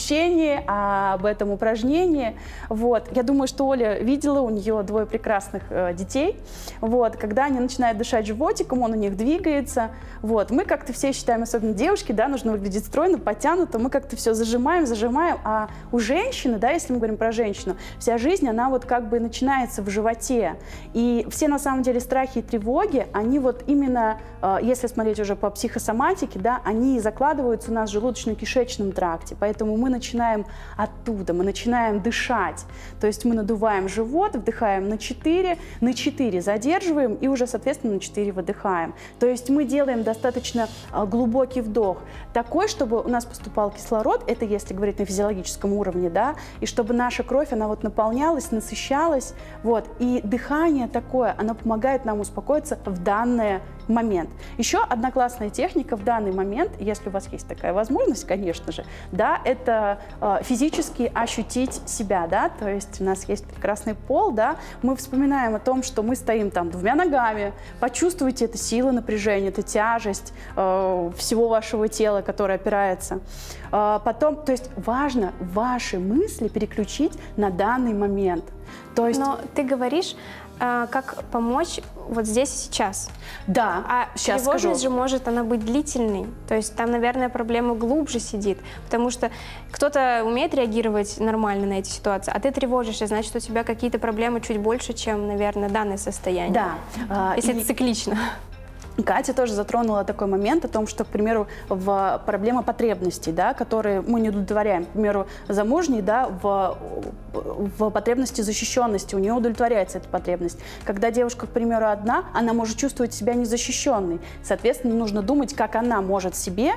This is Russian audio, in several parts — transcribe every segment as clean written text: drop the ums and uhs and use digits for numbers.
ощущении, об этом упражнении. Вот. Я думаю, что Оля видела, у нее 2 прекрасных детей. Вот. Когда они начинают дышать животиком, он у них двигается. Вот. Мы как-то все считаем, особенно девушки, да, нужно выглядеть стройно, подтянуто, мы как-то все зажимаем, а у женщины, да, если мы говорим про женщину, вся жизнь, она вот как бы начинается в животе. И все на самом деле страхи и тревоги, они вот именно, если смотреть уже по психосоматике, да, они закладываются у нас в желудочно-кишечном тракте, поэтому мы начинаем оттуда, мы начинаем дышать, то есть мы надуваем живот, вдыхаем на 4 задерживаем и уже, соответственно, на 4 выдыхаем. То есть мы делаем достаточно глубокий вдох, такой, чтобы у нас поступал кислород, это если говорить на физиологическом уровне, да, и чтобы наша кровь, она вот наполнялась, насыщалась, вот, и дыхание такое, оно помогает нам успокоиться в данный момент. Еще одна классная техника в данный момент, если у вас есть такая возможность, конечно же, да, это физически ощутить себя, да, то есть у нас есть прекрасный пол, да, мы вспоминаем о том, что мы стоим там 2 ногами, почувствуйте это сила напряжения, это тяжесть всего вашего тела, которое опирается. Потом, то есть важно ваши мысли переключить на данный момент. То есть... Но ты говоришь, как помочь вот здесь и сейчас. Да, а сейчас тревожность скажу. же может она быть длительной. То есть там, наверное, проблема глубже сидит. Потому что кто-то умеет реагировать нормально на эти ситуации, а ты тревожишься, значит, у тебя какие-то проблемы чуть больше, чем, наверное, данное состояние. Да. Если это циклично. Катя тоже затронула такой момент о том, что, к примеру, в проблема потребностей, да, которые мы не удовлетворяем. К примеру, замужней, да, в потребности защищенности, у нее удовлетворяется эта потребность. Когда девушка, к примеру, одна, она может чувствовать себя незащищенной. Соответственно, нужно думать, как она может себе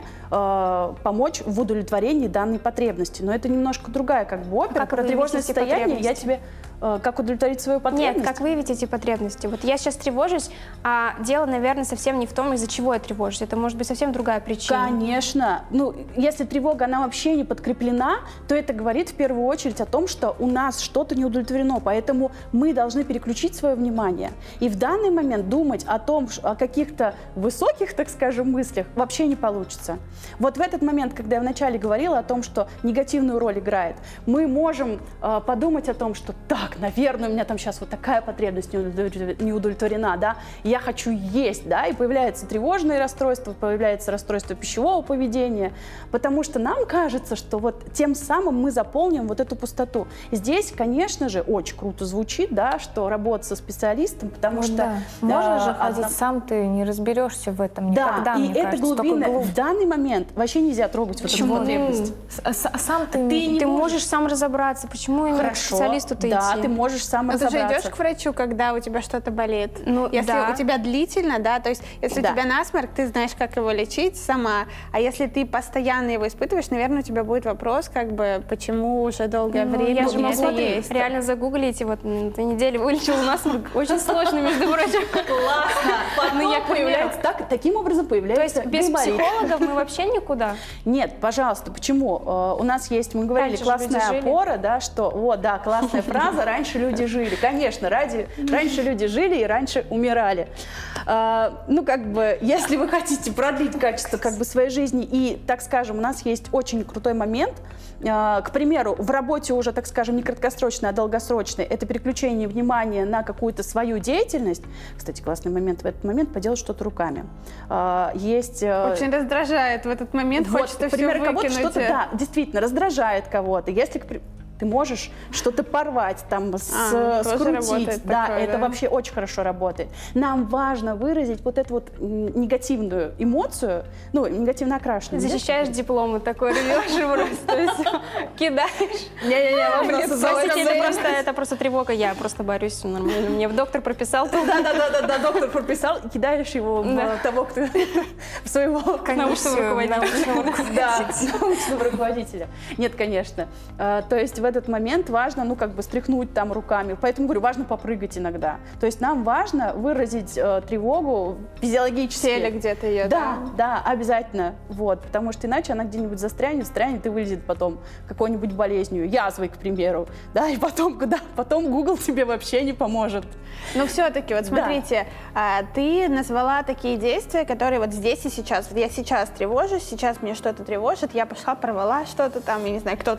помочь в удовлетворении данной потребности. Но это немножко другая как бы опера. Как про тревожное состояние я тебе... Как удовлетворить свою потребность? Нет, как выявить эти потребности. Вот я сейчас тревожусь, а дело, наверное, совсем не в том, из-за чего я тревожусь. Это может быть совсем другая причина. Конечно. Ну, если тревога, она вообще не подкреплена, то это говорит в первую очередь о том, что у нас что-то не удовлетворено. Поэтому мы должны переключить свое внимание. И в данный момент думать о том, о каких-то высоких, так скажем, мыслях вообще не получится. Вот в этот момент, когда я вначале говорила о том, что негативную роль играет, мы можем подумать о том, что так, наверное, у меня там сейчас вот такая потребность не удовлетворена, да, я хочу есть, да, и появляется тревожное расстройство, появляется расстройство пищевого поведения, потому что нам кажется, что вот тем самым мы заполним вот эту пустоту. Здесь, конечно же, очень круто звучит, да, что работать со специалистом, потому что... Да. Можно же ходить сам, ты не разберешься в этом никогда, да, и мне это кажется, глубинное. В данный момент вообще нельзя трогать вот эту потребность. Сам Ты можешь сам разобраться, почему именно к специалисту-то да, идти? ты можешь сам Но ты разобраться. же идешь к врачу, когда у тебя что-то болит. Ну, если да. у тебя длительно, да, то есть если Да. у тебя насморк, ты знаешь, как его лечить сама. А если ты постоянно его испытываешь, наверное, у тебя будет вопрос, как бы, почему уже долгое время Я же у меня могу это есть. реально загуглить, и вот на этой неделе вылечила насморк. Очень сложно, между прочим. Классно! Ну, я, к примеру. Таким образом То появляется есть без гайморит. психологов мы вообще никуда? Нет, пожалуйста, почему? У нас есть, мы говорили, Раньше же люди классная жили. опора, да, что, вот, да, классная фраза, раньше люди жили. Конечно, раньше люди жили и раньше умирали. Ну, как бы, если вы хотите продлить качество как бы своей жизни, и, так скажем, у нас есть очень крутой момент, к примеру, в работе уже, так скажем, не краткосрочной, а долгосрочной, это переключение внимания на какую-то свою деятельность. Кстати, классный момент в этот момент поделать что-то руками. Есть... Очень раздражает в этот момент, Вот, хочется к все примеру, кого-то выкинуть. что-то, да, действительно, раздражает кого-то. Если ты можешь что-то порвать, там, тоже скрутить, работает да, такое, это да? вообще очень хорошо работает. Нам важно выразить вот эту вот негативную эмоцию, ну, негативно окрашенную. Защищаешь дипломы, такой рвешь и просто кидаешь. Не-не-не, Это просто тревога, я просто борюсь нормально. Мне доктор прописал. Да, доктор прописал, и кидаешь его в того, кто в своего Научного руководителя. Да, научного руководителя. Нет, конечно. То есть в этот момент важно, ну, как бы стряхнуть там руками. Поэтому, говорю, важно попрыгать иногда. То есть нам важно выразить тревогу физиологически. Теле где-то ее, Да, да, обязательно. Вот, потому что иначе она где-нибудь застрянет и вылезет потом какой-нибудь болезнью, язвой, к примеру. Да, и потом куда? Потом Google тебе вообще не поможет. Но все-таки, вот смотрите, ты назвала такие действия, которые вот здесь и сейчас. Вот я сейчас тревожусь, сейчас мне что-то тревожит, я пошла, порвала что-то там, я не знаю, кто